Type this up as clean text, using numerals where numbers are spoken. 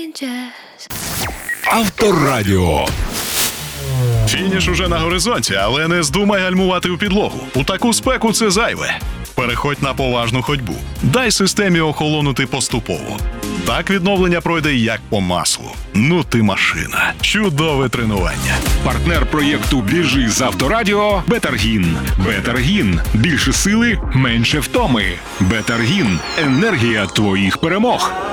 changes. Авторадіо. Фініш уже на горизонті, але не здумай гальмувати у підлогу. У таку спеку це зайве. Переходь на поважну ходьбу. Дай системі охолонути поступово. Так відновлення пройде як по маслу. Ну ти машина. Чудове тренування. Партнер проєкту «Біжи з Авторадіо» – Бетаргін. Бетаргін. Більше сили, менше втоми. Бетаргін. Енергія твоїх перемог.